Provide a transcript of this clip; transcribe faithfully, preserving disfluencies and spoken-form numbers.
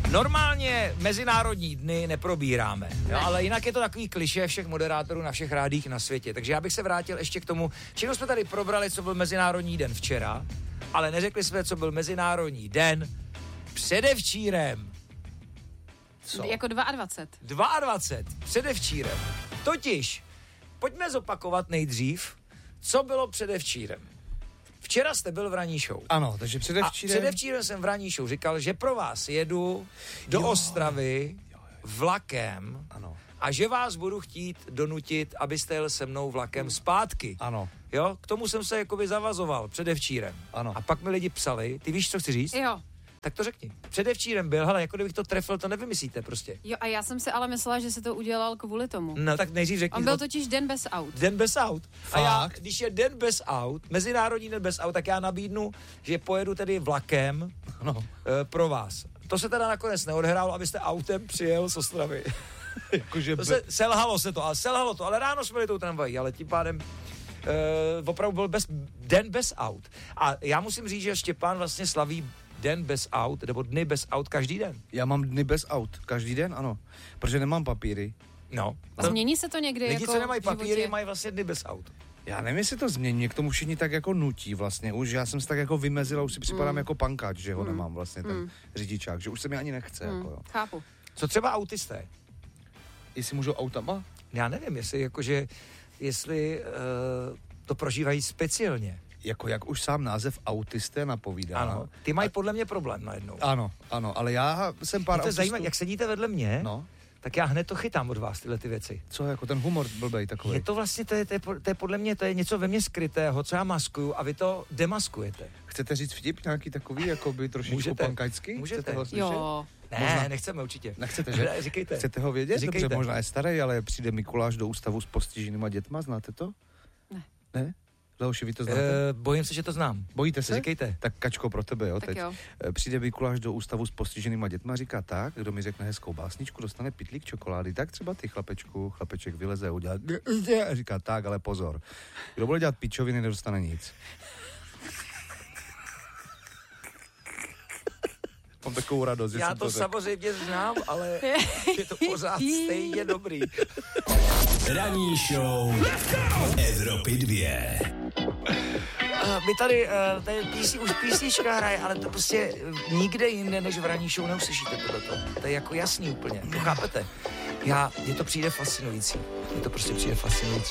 Normálně mezinárodní dny neprobíráme, jo, ale jinak je to takový klišé všech moderátorů na všech rádích na světě. Takže já bych se vrátil ještě k tomu, všechno jsme tady probrali, co byl Mezinárodní den včera, ale neřekli jsme, co byl Mezinárodní den předevčírem. Co? Jako dvacet dva. dvacet dva. Předevčírem. Totiž, pojďme zopakovat nejdřív, co bylo předevčírem. Včera jste byl v ranní show. Ano, takže předevčírem... A předevčírem jsem v ranní show říkal, že pro vás jedu do jo. Ostravy vlakem ano. a že vás budu chtít donutit, abyste jel se mnou vlakem zpátky. Ano. Jo, k tomu jsem se jakoby zavazoval předevčírem. Ano. A pak mi lidi psali, ty víš, co chci říct? Jo. Tak to řekni. Předevčírem byl, hele, jako kdybych to trefil, to nevymyslíte prostě. Jo, a já jsem si ale myslela, že si to udělal kvůli tomu. No, tak nejdřív řekni. On byl totiž den bez aut. Den bez aut. Fakt? A já, když je den bez aut, mezinárodní den bez aut, tak já nabídnu, že pojedu tedy vlakem no. e, pro vás. To se teda nakonec neodhrálo, abyste autem přijel z Ostravy. Jakože to be... se, selhalo se to, ale selhalo to, ale ráno jsme jeli tou tramvají, ale tím pádem e, opravdu byl bez, den bez aut. A já musím říct, že Štěpán vlastně slaví den bez aut, nebo dny bez aut každý den. Já mám dny bez aut, každý den, ano, protože nemám papíry. No. A změní se to někdy? Lidi, jako co nemají papíry, životě? mají vlastně dny bez aut. Já nevím, jestli to změní, mě k tomu všichni tak jako nutí vlastně, už já jsem se tak jako vymezil a už si připadám mm. jako pankáč, že ho mm. nemám vlastně ten mm. řidičák, že už se mi ani nechce. Mm. Jako, jo. Chápu. Co třeba autisté? Jestli můžou autama? Já nevím, jestli jakože, jestli uh, to prožívají speciálně. Jako jak už sám název autisté napovídá. Ano, ty mají podle mě problém najednou. Ano, ano, ale já jsem pár autistů... autistů... Jak sedíte vedle mě, no. tak já hned to chytám od vás, tyhle ty věci. Co, jako ten humor blbej takový? Je to vlastně, to je, to, je, to je podle mě, to je něco ve mně skrytého, co já maskuju a vy to demaskujete. Chcete říct vtip nějaký takový, jako by trošičku pankačský? Můžete. Chcete ho slyšet? Jo. Ne, možná... nechceme určitě. Nechcete, že? Ne, říkejte. Chcete ho vědět? Říkejte. Dobře, možná je starý, ale přijde Mikuláš do ústavu s postiženýma dětma, znáte to? Ne. Ne? Leoši, vy to znáte? Uh, bojím se, že to znám. Bojíte se? Říkejte. Tak Kačko pro tebe, jo, tak teď. Jo. Přijde Mikuláš do ústavu s postiženýma dětma, říká tak, kdo mi řekne hezkou básničku, dostane pytlík čokolády, tak třeba ty chlapečku, chlapeček vyleze a udělá a říká tak, ale pozor. Kdo bude dělat pičoviny, nedostane nic. Mám takovou radost, že Já jsem to, to samozřejmě znám, ale je to pořád stejně dobrý. Ranní show Evropy dvě. Uh, my tady, uh, tady písí, už písnička hraje, ale to prostě nikde jinde, než v ranní show neuslyšíte tohleto. To je jako jasný úplně, to chápete? Já, mně to přijde fascinující. Mně to prostě přijde fascinující.